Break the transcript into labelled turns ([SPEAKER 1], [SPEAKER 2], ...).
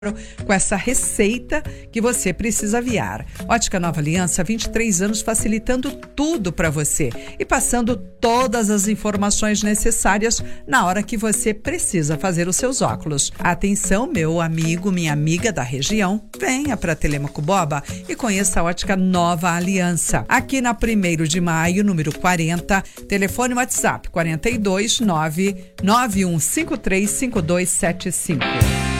[SPEAKER 1] com essa receita que você precisa aviar. Ótica Nova Aliança, 23 anos facilitando tudo para você e passando todas as informações necessárias na hora que você precisa fazer os seus óculos. Atenção, meu amigo, minha amiga da região, venha para Telêmaco Borba e conheça a Ótica Nova Aliança. Aqui na 1º de maio, número 40, telefone WhatsApp 42 991535275.